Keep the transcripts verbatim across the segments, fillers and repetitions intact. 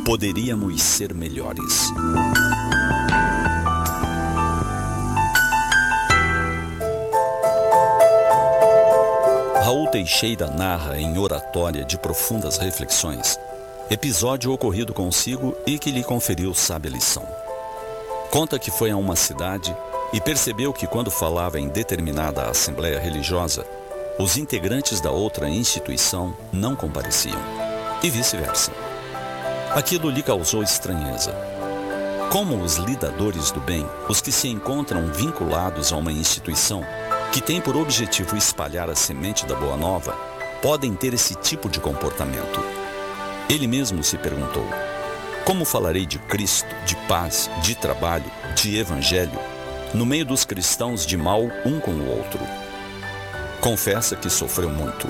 Poderíamos ser melhores. Raul Teixeira narra em oratória de profundas reflexões episódio ocorrido consigo e que lhe conferiu sábia lição. Conta que foi a uma cidade e percebeu que quando falava em determinada assembleia religiosa, os integrantes da outra instituição não compareciam, e vice-versa. Aquilo lhe causou estranheza. Como os lidadores do bem, os que se encontram vinculados a uma instituição que tem por objetivo espalhar a semente da boa nova, podem ter esse tipo de comportamento? Ele mesmo se perguntou: como falarei de Cristo, de paz, de trabalho, de evangelho, no meio dos cristãos de mal um com o outro? Confessa que sofreu muito,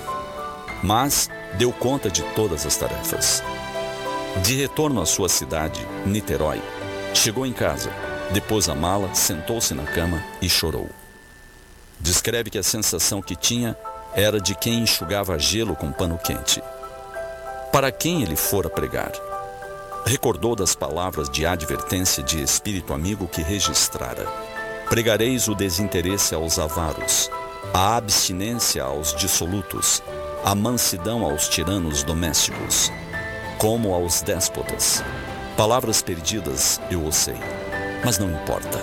mas deu conta de todas as tarefas. De retorno à sua cidade, Niterói, chegou em casa, depôs a mala, sentou-se na cama e chorou. Descreve que a sensação que tinha era de quem enxugava gelo com pano quente. Para quem ele fora pregar? Recordou das palavras de advertência de espírito amigo que registrara: pregareis o desinteresse aos avaros, a abstinência aos dissolutos, a mansidão aos tiranos domésticos, como aos déspotas. Palavras perdidas, eu o sei, mas não importa.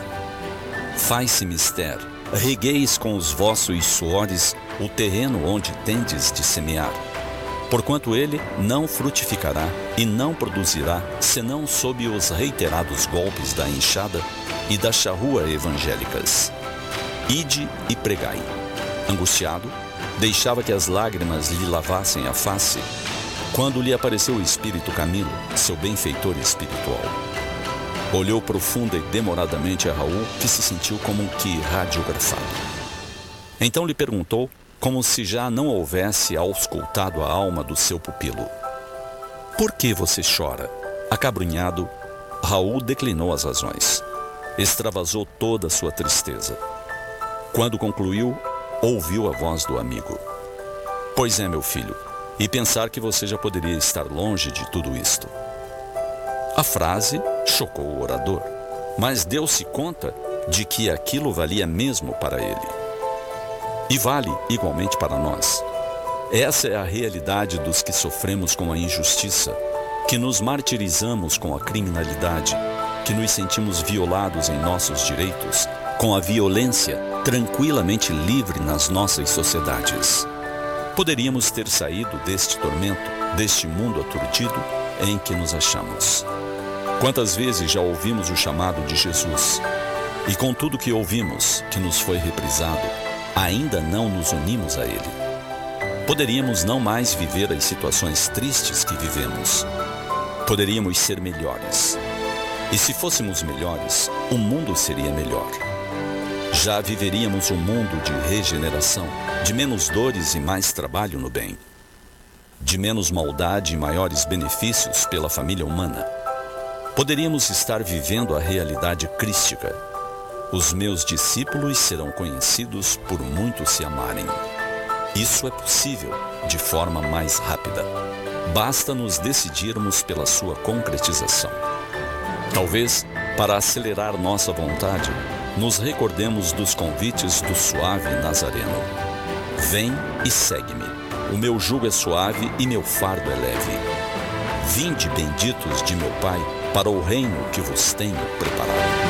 Faz-se mister, regueis com os vossos suores o terreno onde tendes de semear, porquanto ele não frutificará e não produzirá, senão sob os reiterados golpes da enxada e da charrua evangélicas. Ide e pregai. Angustiado, deixava que as lágrimas lhe lavassem a face, quando lhe apareceu o espírito Camilo, seu benfeitor espiritual. Olhou profunda e demoradamente a Raul, que se sentiu como que radiografado. Então lhe perguntou, como se já não houvesse auscultado a alma do seu pupilo: por que você chora? Acabrunhado, Raul declinou as razões. Extravasou toda a sua tristeza. Quando concluiu, ouviu a voz do amigo: pois é, meu filho, e pensar que você já poderia estar longe de tudo isto. A frase chocou o orador, mas deu-se conta de que aquilo valia mesmo para ele. E vale igualmente para nós. Essa é a realidade dos que sofremos com a injustiça, que nos martirizamos com a criminalidade, que nos sentimos violados em nossos direitos, com a violência tranquilamente livre nas nossas sociedades. Poderíamos ter saído deste tormento, deste mundo aturdido em que nos achamos. Quantas vezes já ouvimos o chamado de Jesus, e com tudo que ouvimos, que nos foi reprisado, ainda não nos unimos a Ele? Poderíamos não mais viver as situações tristes que vivemos. Poderíamos ser melhores. E se fôssemos melhores, o mundo seria melhor. Já viveríamos um mundo de regeneração, de menos dores e mais trabalho no bem, de menos maldade e maiores benefícios pela família humana. Poderíamos estar vivendo a realidade crística: os meus discípulos serão conhecidos por muitos se amarem. Isso é possível de forma mais rápida. Basta nos decidirmos pela sua concretização. Talvez, para acelerar nossa vontade, nos recordemos dos convites do suave Nazareno: vem e segue-me. O meu jugo é suave e meu fardo é leve. Vinde, benditos de meu Pai, para o reino que vos tenho preparado.